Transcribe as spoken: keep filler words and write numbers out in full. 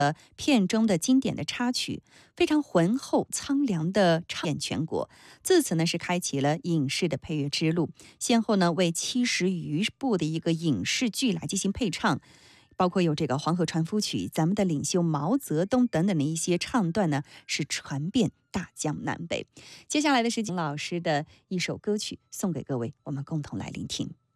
片中的经典的插曲，非常浑厚苍凉的唱遍全国。自此呢，是开启了影视的配乐之路，先后呢为七十余部的一个影视剧来进行配唱。包括有这个《黄河船夫曲》、咱们的领袖毛泽东等等的一些唱段呢，是传遍大江南北。接下来的是景老师的一首歌曲，送给各位，我们共同来聆听。